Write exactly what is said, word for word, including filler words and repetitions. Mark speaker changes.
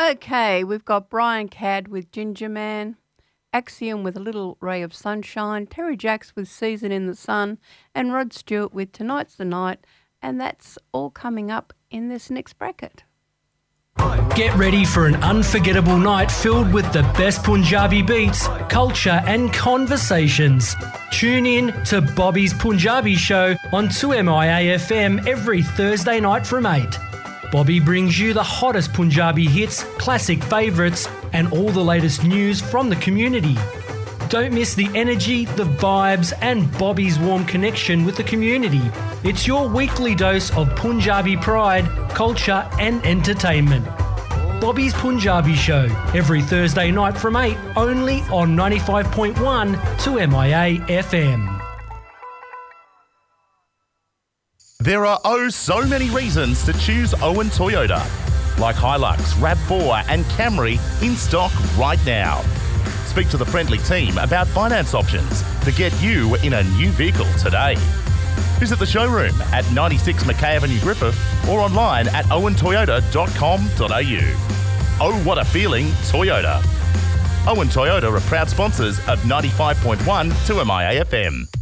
Speaker 1: Okay, we've got Brian Cadd with Ginger Man, Axiom with A Little Ray of Sunshine, Terry Jacks with Season in the Sun, and Rod Stewart with Tonight's the Night, and that's all coming up in this next bracket.
Speaker 2: Get ready for an unforgettable night filled with the best Punjabi beats, culture and conversations. Tune in to Bobby's Punjabi Show on two M I A F M every Thursday night from eight. Bobby brings you the hottest Punjabi hits, classic favourites and all the latest news from the community. Don't miss the energy, the vibes and Bobby's warm connection with the community. It's your weekly dose of Punjabi pride, culture and entertainment. Bobby's Punjabi Show, every Thursday night from eight, only on ninety-five point one two M I A F M.
Speaker 3: There are oh so many reasons to choose Owen Toyota, like Hilux, RAV four and Camry in stock right now. Speak to the friendly team about finance options to get you in a new vehicle today. Visit the showroom at ninety-six Mackay Avenue, Griffith, or online at owen toyota dot com dot a u. Oh, what a feeling, Toyota. Owen Toyota are proud sponsors of ninety-five point one two M I A F M.